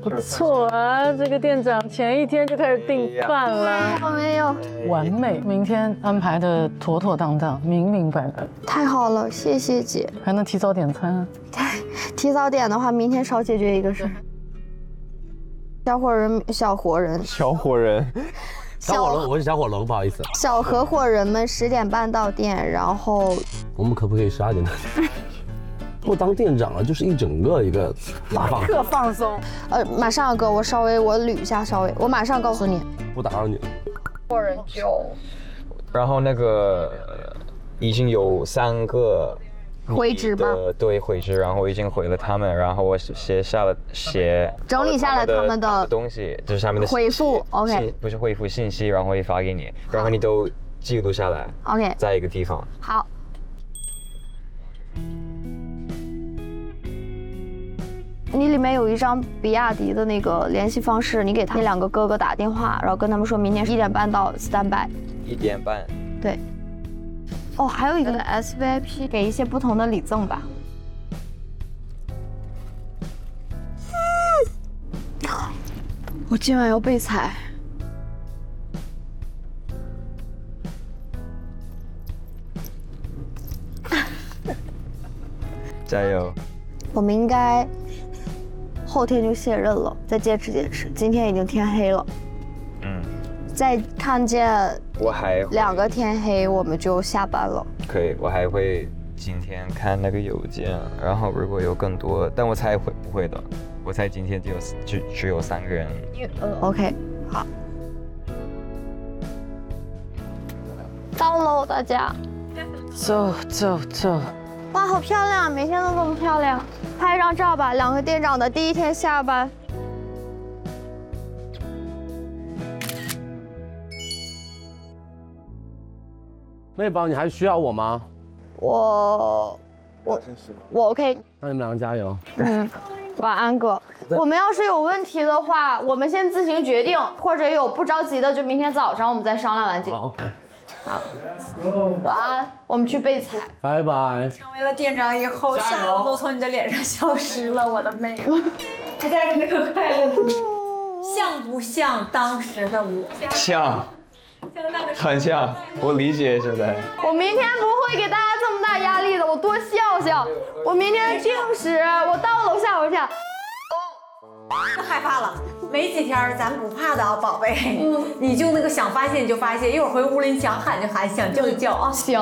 不错啊，这个店长前一天就开始订饭了， 我没有， 完美，明天安排的妥妥当当，明明白白， 太好了，谢谢姐。 还能提早点餐啊。 提早点的话，明天少解决一个事。小伙人， 小伙人，我是小火龙，不好意思。 小合伙人们10点半到店，然后我们可不可以12点到店？我当店长了，就是一整个一个大放， 特放松。 马上哥，我捋一下，我马上告诉你。 不打扰你了。 伙人就， 然后那个已经有3个回执吗？ 对，回执，然后我已经回了他们，然后我整理下来他们的东西，就是他们的回复 ，OK， 不是回复信息，然后会发给你，然后你都记录下来 ，OK， 在一个地方。 好。你里面有一张比亚迪的那个联系方式，你给他那2个哥哥打电话，然后跟他们说明天1点半到 standby。 1点半。 对。哦，还有一个 SVIP， 给一些不同的礼赠吧。我今晚要被裁。 加油！ 我们应该后天就卸任了，再坚持坚持。今天已经天黑了，再看见我还 2个天黑，我们就下班了。 可以，我还会今天看那个邮件，然后如果有更多，但我猜不会的。我猜今天只有3个人。 OK， 好。到喽，大家。 走。 哇，好漂亮！每天都这么漂亮。拍一张照吧，2个店长的第一天下班。 妹宝，你还需要我吗？ 我 OK。 那你们2个加油。 晚安哥。我们要是有问题的话，我们先自行决定，或者有不着急的，就明天早上我们再商量完结。 好。 好，晚安，我们去备菜。 拜拜。 成为了店长以后，笑容都从你的脸上消失了，我的妹。还带着那个快乐的，像不像当时的我？ 像，很像，我理解现在。 我明天不会给大家这么大压力的，我多笑笑。我明天定时，我到楼下我就想。 害怕了，没几天咱不怕的啊，宝贝。你就那个想发泄你就发泄，一会儿回屋里你想喊就喊，想叫就叫啊。 行。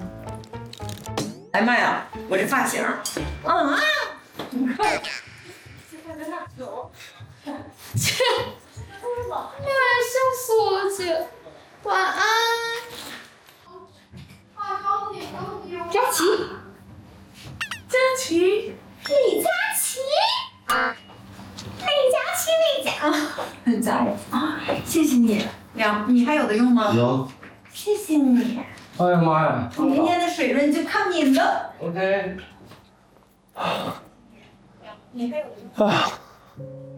哎妈呀，我这发型。 切，哎呀，笑死我了，姐。晚安。佳琪，李佳琪。 很在啊，谢谢你。你还有的用吗？ 有。 谢谢你。 哎呀妈呀！ 明天的水润就靠你了。 OK。 你还有。